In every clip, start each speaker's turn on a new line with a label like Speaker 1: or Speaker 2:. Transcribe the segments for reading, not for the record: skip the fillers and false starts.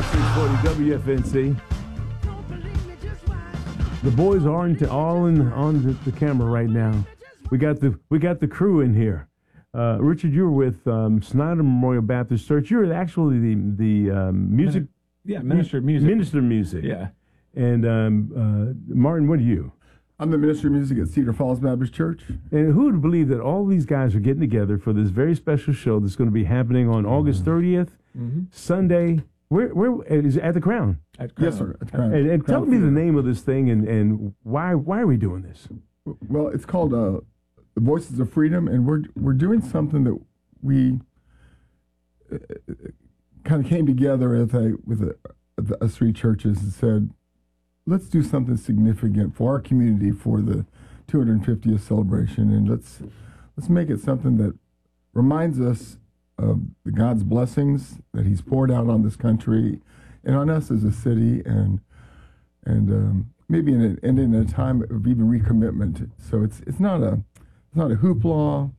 Speaker 1: 640 WFNC. The boys aren't all on the camera right now. We got the crew in here. Richard, you were with Snyder Memorial Baptist Church. You're actually the music.
Speaker 2: Minister of Music.
Speaker 1: Minister of Music.
Speaker 2: Yeah.
Speaker 1: And Martin, what are you?
Speaker 3: I'm the Minister of Music at Cedar Falls Baptist Church.
Speaker 1: And who would believe that all these guys are getting together for this very special show that's going to be happening on August 30th, Sunday. Where is it? At the Crown?
Speaker 2: At Crown.
Speaker 3: Yes, sir. At the Crown.
Speaker 1: And tell
Speaker 3: Crown
Speaker 1: me the
Speaker 3: Theater.
Speaker 1: name of this thing and why are we doing this?
Speaker 3: Well, it's called the Voices of Freedom, and we're doing something that we kind of came together with us three churches and said, let's do something significant for our community for the 250th celebration, and let's make it something that reminds us of God's blessings that He's poured out on this country and on us as a city, and maybe in a time of even recommitment. So it's not a hoopla,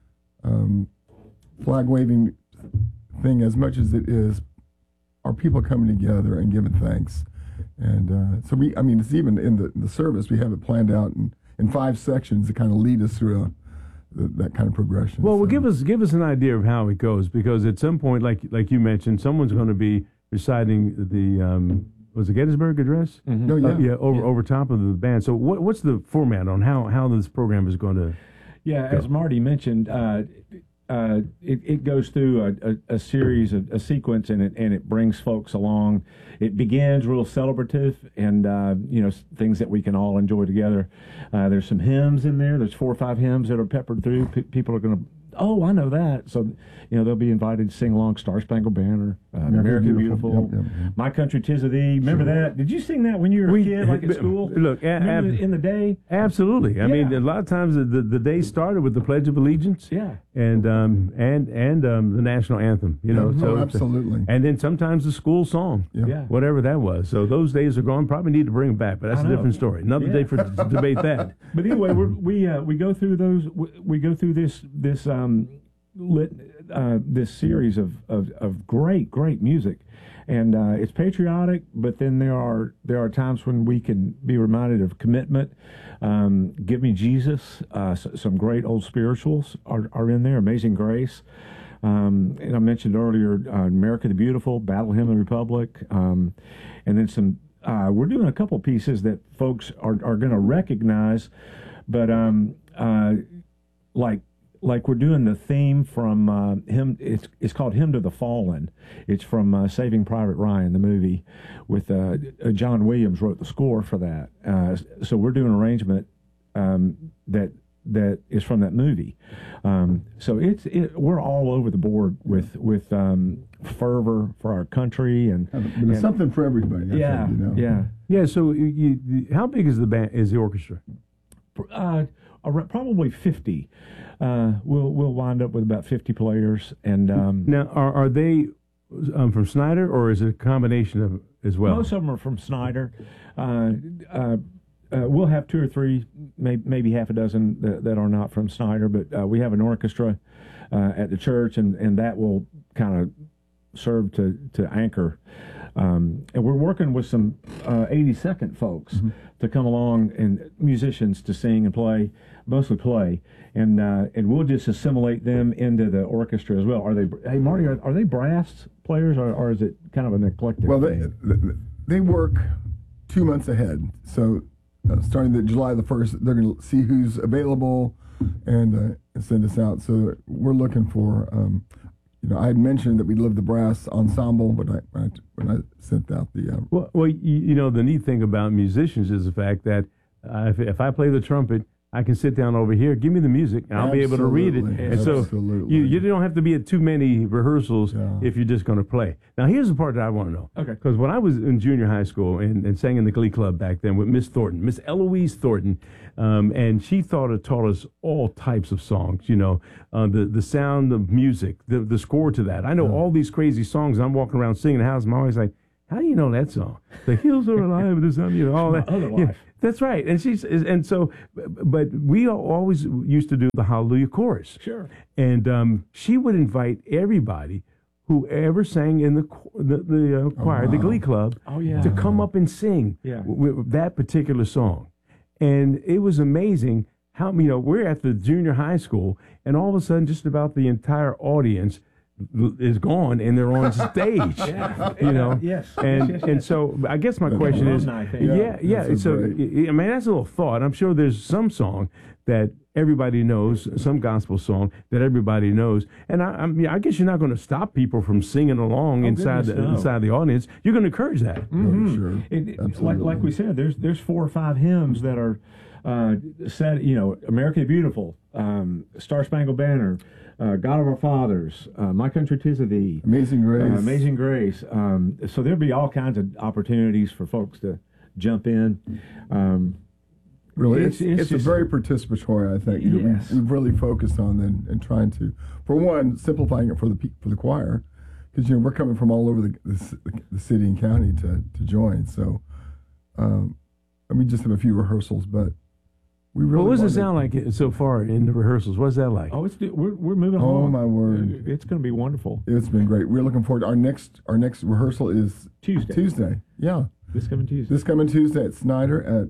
Speaker 3: flag waving thing as much as it is our people coming together and giving thanks. And so it's even in the service, we have it planned out in 5 sections to kind of lead us through that kind of progression.
Speaker 1: Well, give us an idea of how it goes, because at some point, like you mentioned, someone's going to be reciting the was it Gettysburg Address?
Speaker 2: Mm-hmm.
Speaker 3: Oh,
Speaker 1: Over top of the band. So what's the format on how this program is going to?
Speaker 2: Yeah,
Speaker 1: go?
Speaker 2: as Marty mentioned, it goes through a series, a sequence, and it brings folks along. It begins real celebrative, and things that we can all enjoy together. There's some hymns in there. There's 4 or 5 hymns that are peppered through. People are going to, I know that. So they'll be invited to sing along Star Spangled Banner, America Beautiful,
Speaker 3: Yep.
Speaker 2: My Country 'Tis of Thee. Remember that? Did you sing that when you were a kid, like at school?
Speaker 1: Look,
Speaker 2: in the day.
Speaker 1: Absolutely. I mean,
Speaker 2: Yeah.
Speaker 1: a lot of times the day started with the Pledge of Allegiance.
Speaker 2: Yeah.
Speaker 1: And the national anthem. So
Speaker 3: absolutely.
Speaker 1: And then sometimes the school song.
Speaker 3: Yeah.
Speaker 1: Whatever that was. So those days are gone. Probably need to bring them back, but that's
Speaker 2: I
Speaker 1: a
Speaker 2: know.
Speaker 1: different story. Another day for to debate that.
Speaker 2: But anyway, we go through those. We go through this series of great music, and it's patriotic. But then there are times when we can be reminded of commitment. Give Me Jesus. Some great old spirituals are in there. Amazing Grace. And I mentioned earlier America the Beautiful, Battle Hymn of the Republic, and then some. We're doing a couple pieces that folks are going to recognize, but like we're doing the theme from hymn. It's called Hymn to the Fallen. It's from Saving Private Ryan, the movie, with John Williams wrote the score for that. So we're doing an arrangement that is from that movie. So we're all over the board with fervor for our country and
Speaker 3: There's something for everybody. I
Speaker 2: yeah,
Speaker 3: think,
Speaker 2: yeah.
Speaker 1: Yeah. So how big is the orchestra?
Speaker 2: Probably 50. We'll wind up with about 50 players, and
Speaker 1: Now, are they from Snyder, or is it a combination of as well?
Speaker 2: most of them are from Snyder. We'll have 2 or 3, maybe half a dozen that are not from Snyder, but we have an orchestra at the church, and that will kind of serve to anchor. And we're working with some 82nd folks to come along, and musicians to sing and play, mostly play, and we'll just assimilate them into the orchestra as well. Are they? Hey, Marty, are they brass players, or is it kind of an eclectic?
Speaker 3: Well,
Speaker 2: thing?
Speaker 3: they work 2 months ahead. So starting July the 1st, they're going to see who's available and send us out. So we're looking for. I had mentioned that we love the brass ensemble, but when I sent out the
Speaker 1: Well, the neat thing about musicians is the fact that if I play the trumpet, I can sit down over here, give me the music, and I'll be able to read it. And so you don't have to be at too many rehearsals if you're just going to play. Now, here's the part that I want to know.
Speaker 2: Okay.
Speaker 1: Because when I was in junior high school and sang in the Glee Club back then with Miss Thornton, Miss Eloise Thornton, and she taught us all types of songs, the sound of music, the score to that. I know all these crazy songs. I'm walking around singing the house, and I'm always like, how do you know that song? The hills are alive, and the sun, all that.
Speaker 2: My other life.
Speaker 1: That's right. But we always used to do the Hallelujah chorus.
Speaker 2: Sure.
Speaker 1: And she would invite everybody whoever sang in the choir, the
Speaker 3: wow.
Speaker 1: Glee Club,
Speaker 2: Oh, yeah.
Speaker 1: to come up and sing
Speaker 2: Yeah.
Speaker 1: with that particular song. And it was amazing how, we're at the junior high school, and all of a sudden, just about the entire audience is gone, and they're on stage.
Speaker 2: Yes.
Speaker 1: And so I guess my question is,
Speaker 2: alumni thing.
Speaker 3: That's
Speaker 1: so
Speaker 3: great.
Speaker 1: I mean, that's a little thought. I'm sure there's some song that everybody knows, some gospel song that everybody knows, and I guess you're not going to stop people from singing along inside the audience. You're going to encourage that.
Speaker 3: Oh, sure.
Speaker 2: Like we said, there's 4 or 5 hymns that are said. America the Beautiful, Star Spangled Banner, God of Our Fathers, My Country 'Tis of Thee,
Speaker 3: Amazing Grace.
Speaker 2: Amazing Grace. So there'll be all kinds of opportunities for folks to jump in.
Speaker 3: Really,
Speaker 2: It's
Speaker 3: it's a
Speaker 2: just-
Speaker 3: very participatory. I think
Speaker 2: Yes.
Speaker 3: we've really focused on and trying to, for one, simplifying it for the choir, because we're coming from all over the city and county to join. So, we just have a few rehearsals, but we really.
Speaker 1: What does it
Speaker 3: wanted-
Speaker 1: sound like so far in the rehearsals? What's that like?
Speaker 2: Oh, we're moving
Speaker 3: Oh,
Speaker 2: along.
Speaker 3: my word.
Speaker 2: It's going to be wonderful.
Speaker 3: It's been great. We're looking forward to our next rehearsal is
Speaker 2: Tuesday.
Speaker 3: Tuesday. Yeah,
Speaker 2: This coming Tuesday.
Speaker 3: this coming Tuesday at Snyder at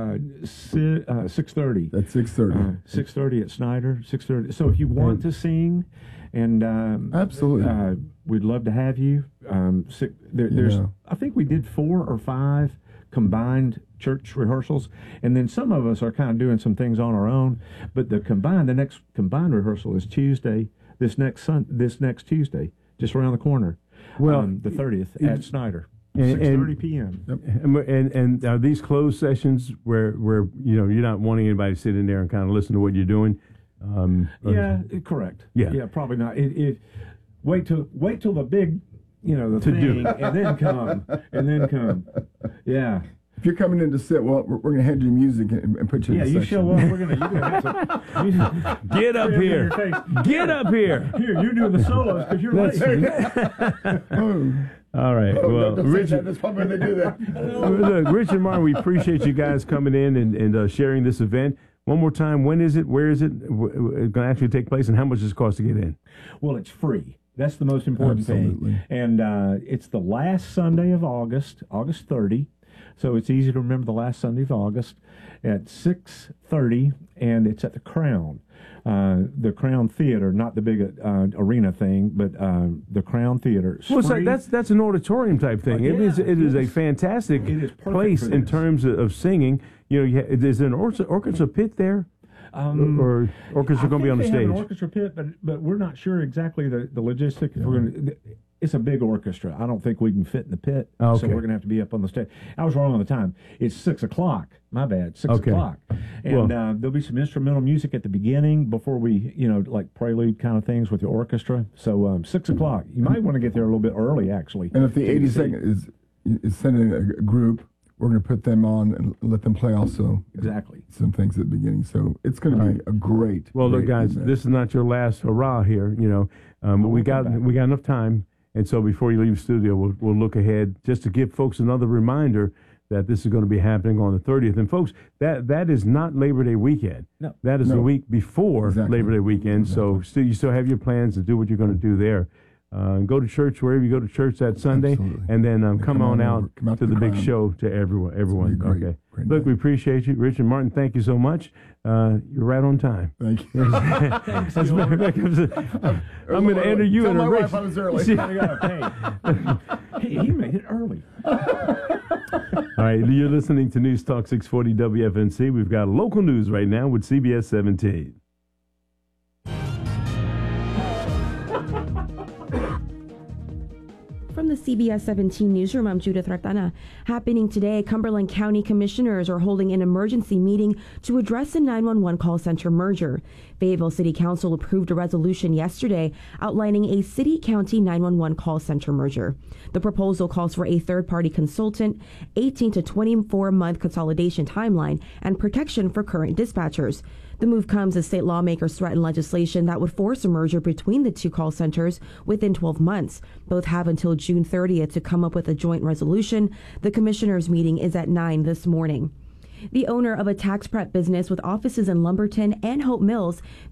Speaker 2: 6:30.
Speaker 3: 6:30.
Speaker 2: 6:30 at Snyder. 6:30. So if you want to sing, and
Speaker 3: Absolutely.
Speaker 2: we'd love to have you. There's,
Speaker 3: Yeah.
Speaker 2: I think we did 4 or 5 combined church rehearsals, and then some of us are kind of doing some things on our own. But the next combined rehearsal is Tuesday. This next Tuesday, just around the corner.
Speaker 1: Well,
Speaker 2: the 30th at Snyder.
Speaker 1: and-
Speaker 2: 6:30 p.m.
Speaker 1: And are these closed sessions where you're not wanting anybody to sit in there and kind of listen to what you're doing?
Speaker 2: Yeah, correct.
Speaker 1: Yeah.
Speaker 2: Probably not. Wait till the big, the
Speaker 1: To do.
Speaker 2: thing, and then come. Yeah,
Speaker 3: If you're coming in to sit, well, we're going to hand you music and put you in
Speaker 2: yeah.
Speaker 3: the
Speaker 2: You
Speaker 3: section.
Speaker 2: show up. You're gonna have some.
Speaker 1: Get up here! Get up here!
Speaker 2: Here, you're doing the solos because you're late.
Speaker 3: Oh,
Speaker 1: All right. Well,
Speaker 3: don't say that.
Speaker 1: Richard,
Speaker 3: That's probably when they do that.
Speaker 1: look, Richard Martin, we appreciate you guys coming in and sharing this event. One more time, when is it? Where is it? Going to actually take place, and how much does it cost to get in?
Speaker 2: Well, it's free. That's the most important
Speaker 3: Absolutely.
Speaker 2: thing. And it's the last Sunday of August, August 30. So it's easy to remember the last Sunday of August at 6:30, and it's at the Crown. The Crown Theater, not the big arena thing, but the Crown Theater. It's
Speaker 1: Well, it's like
Speaker 2: free.
Speaker 1: that's an auditorium type thing.
Speaker 2: Yeah,
Speaker 1: it is a
Speaker 2: yes.
Speaker 1: fantastic
Speaker 2: It is perfect
Speaker 1: place
Speaker 2: for
Speaker 1: in
Speaker 2: this.
Speaker 1: terms of singing. Is there an orchestra pit there, or orchestra going to be on the
Speaker 2: They have
Speaker 1: stage?
Speaker 2: an orchestra pit, but we're not sure exactly the logistic. If we're going to, it's a big orchestra. I don't think we can fit in the pit,
Speaker 1: Oh,
Speaker 2: so
Speaker 1: okay.
Speaker 2: we're going to have to be up on the stage. I was wrong on the time. It's 6:00. My bad. 6
Speaker 1: Okay.
Speaker 2: o'clock. And there'll be some instrumental music at the beginning before we, like prelude kind of things with the orchestra. So 6 o'clock. You might want to get there a little bit early, actually.
Speaker 3: And if the 82nd is sending a group, we're going to put them on and let them play also
Speaker 2: Exactly.
Speaker 3: some things at the beginning. So it's going to be a great.
Speaker 1: Well, look,
Speaker 3: great
Speaker 1: guys,
Speaker 3: event.
Speaker 1: this is not your last hurrah here. We got enough time, and so before you leave the studio, we'll look ahead just to give folks another reminder that this is going to be happening on the 30th. And folks, that is not Labor Day weekend.
Speaker 2: No.
Speaker 1: That is the
Speaker 3: No.
Speaker 1: week before
Speaker 3: Exactly.
Speaker 1: Labor Day weekend. So you still have your plans to do what you're going to do there. Go to church wherever you go to church that Sunday,
Speaker 3: Absolutely.
Speaker 1: and then come on out
Speaker 3: over. Come out
Speaker 1: to
Speaker 3: to
Speaker 1: the
Speaker 3: the
Speaker 1: big
Speaker 3: Crown.
Speaker 1: show to everyone.
Speaker 3: It's gonna be
Speaker 1: Okay.
Speaker 3: great
Speaker 1: Look,
Speaker 3: day.
Speaker 1: we appreciate you, Richard Martin. Thank you so much. You're right on time.
Speaker 3: Thank you.
Speaker 1: That's I'm going to enter you
Speaker 3: Tell
Speaker 1: in
Speaker 3: my
Speaker 1: a
Speaker 3: wife
Speaker 1: race.
Speaker 3: I was early.
Speaker 2: Hey, he made it early.
Speaker 1: All right, you're listening to News Talk 640 WFNC. We've got local news right now with CBS 17.
Speaker 4: From the CBS 17 newsroom, I'm Judith Ratana. Happening today, Cumberland County Commissioners are holding an emergency meeting to address the 911 call center merger. Fayetteville City Council approved a resolution yesterday outlining a city-county 911 call center merger. The proposal calls for a third-party consultant, 18 to 24-month consolidation timeline, and protection for current dispatchers. The move comes as state lawmakers threaten legislation that would force a merger between the two call centers within 12 months. Both have until June 30th to come up with a joint resolution. The commissioners' meeting is at 9 this morning. The owner of a tax prep business with offices in Lumberton and Hope Mills